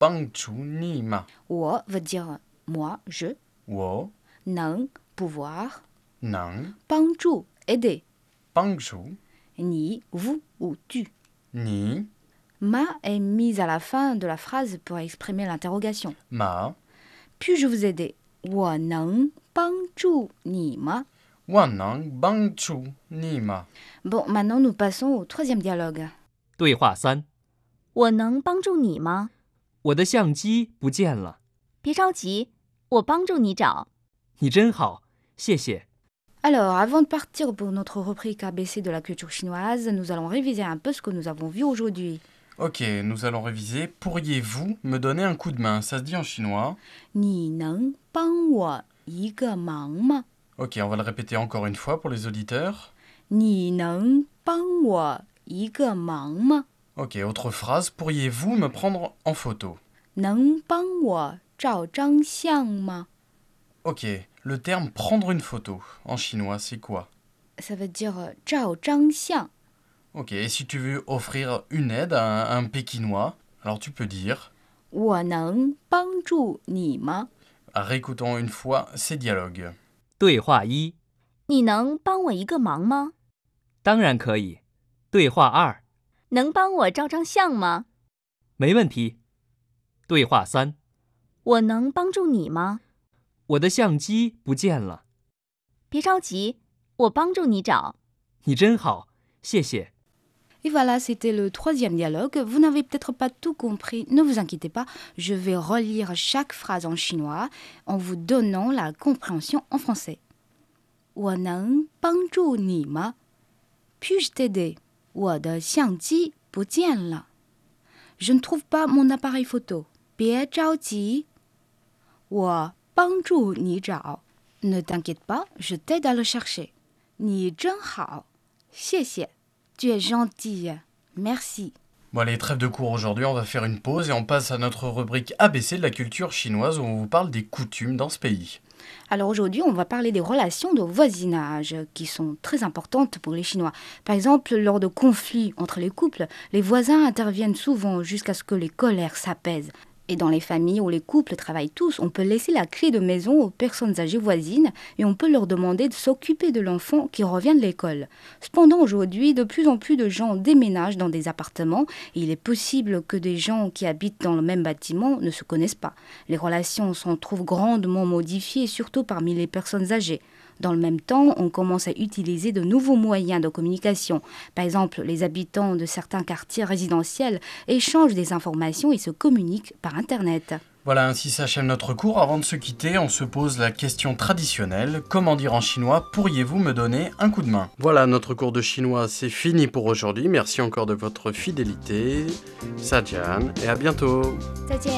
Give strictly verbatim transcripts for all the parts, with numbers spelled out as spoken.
帮助你吗？ 我 veut dire moi, je. 我能 pouvoir. 能帮助 aider. 帮助 Ni, vous ou tu. 你 Ma est mise à la fin de la phrase pour exprimer l'interrogation. 吗？ Puis-je vous aider? 我能帮助你吗? 我能帮助你吗？ Bon, maintenant nous passons au troisième dialogue. 对话三： 我能帮助你吗？ 我的相机不见了， 别着急，我帮助你找。 你真好，谢谢。 Alors, avant de partir pour notre rubrique A B C de la culture chinoise, nous allons réviser un peu ce que nous avons vu aujourd'hui. Ok, nous allons réviser. Pourriez-vous me donner un coup de main? Ça se dit en chinois. 你能帮我一个忙吗? Ok, on va le répéter encore une fois pour les auditeurs. 你能帮我一个忙吗? Ok, autre phrase. Pourriez-vous me prendre en photo? 能帮我照张相吗? Ok, le terme prendre une photo en chinois, c'est quoi? Ça veut dire 照张相. Ok, et si tu veux offrir une aide à un, à un Pékinois, alors tu peux dire... 我能帮助你吗? Réécoutons une fois ces dialogues. 对话一： 你能帮我一个忙吗？ 当然可以。对话二： 能帮我照张相吗？ 没问题。对话三： 我能帮助你吗？ 我的相机不见了， 别着急，我帮助你找。 你真好，谢谢。 Et voilà, c'était le troisième dialogue. Vous n'avez peut-être pas tout compris, ne vous inquiétez pas. Je vais relire chaque phrase en chinois en vous donnant la compréhension en français. 我能帮助你吗? Puis-je t'aider? 我的相机不见了. Je ne trouve pas mon appareil photo. 别着急，我帮助你找. Ne t'inquiète pas, je t'aide à le chercher. 你真好，谢谢. Tu es gentille. Merci. Bon allez, trêve de cours aujourd'hui, on va faire une pause et on passe à notre rubrique A B C de la culture chinoise où on vous parle des coutumes dans ce pays. Alors aujourd'hui, on va parler des relations de voisinage qui sont très importantes pour les Chinois. Par exemple, lors de conflits entre les couples, les voisins interviennent souvent jusqu'à ce que les colères s'apaisent. Et dans les familles où les couples travaillent tous, on peut laisser la clé de maison aux personnes âgées voisines et on peut leur demander de s'occuper de l'enfant qui revient de l'école. Cependant, aujourd'hui, de plus en plus de gens déménagent dans des appartements et il est possible que des gens qui habitent dans le même bâtiment ne se connaissent pas. Les relations s'en trouvent grandement modifiées, surtout parmi les personnes âgées. Dans le même temps, on commence à utiliser de nouveaux moyens de communication. Par exemple, les habitants de certains quartiers résidentiels échangent des informations et se communiquent par Internet. Voilà, ainsi s'achève notre cours. Avant de se quitter, on se pose la question traditionnelle. Comment dire en chinois, pourriez-vous me donner un coup de main? Voilà, notre cours de chinois, c'est fini pour aujourd'hui. Merci encore de votre fidélité. Sajian, et à bientôt. 再见.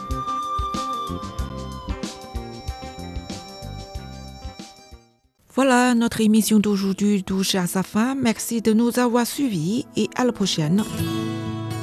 Voilà, notre émission d'aujourd'hui touche à sa fin. Merci de nous avoir suivis et à la prochaine.